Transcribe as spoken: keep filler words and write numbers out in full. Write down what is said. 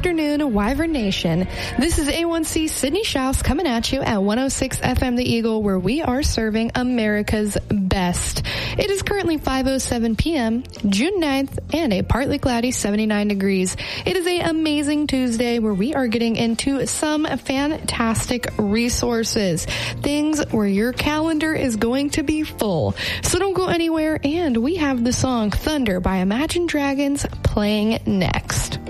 afternoon, Wyvern Nation. This is A one C Sydney Schaus coming at you at one oh six F M The Eagle, where we are serving America's best. It is currently five oh seven p.m., June ninth, and a partly cloudy seventy-nine degrees. It is an amazing Tuesday where we are getting into some fantastic resources, things where your calendar is going to be full. So don't go anywhere, and we have the song Thunder by Imagine Dragons playing next.